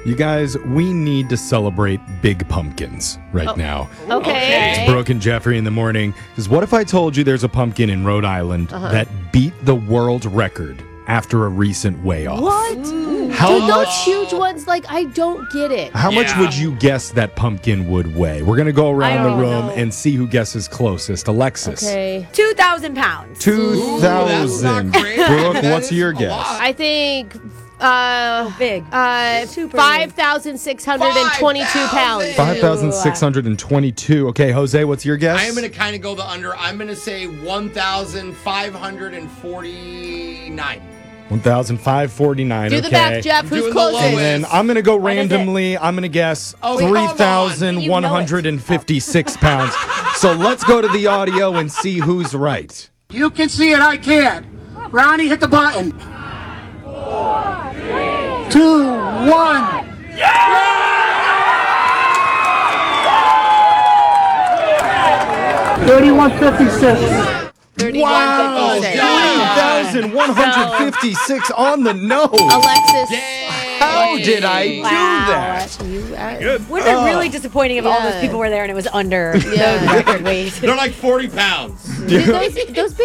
You guys, we need to celebrate big pumpkins right now. Okay. It's Brooke and Jeffrey in the morning. Because what if I told you there's a pumpkin in Rhode Island that beat the world record after a recent weigh-off? What? How Dude, much? those huge ones, like, I don't get it. How much would you guess that pumpkin would weigh? We're going to go around the don't room know. and see who guesses closest. Alexis. Okay. 2,000 pounds. 2,000. That's not great. Brooke, That what's is your a guess? lot. I think Big. Super 5,622 pounds. 5,622. Okay, Jose, what's your guess? I am going to kind of go the under. I'm going to say 1,549. 1,549. Do okay. the math, Jeff. I'm Who's doing the closest? And then I'm going to go is it? randomly. I'm going to guess Oh, come on. 3,156 pounds. So let's go to the audio and see who's right. You can see it, I can't. Ronnie, hit the button. 2, 1. Yeah! 3156. 3156. 3,156 on the nose. Alexis. How did I do Wow. that? Would have been really disappointing if all those Yeah. people were there and it was under Yeah. the record weight. They're like 40 pounds. Dude, those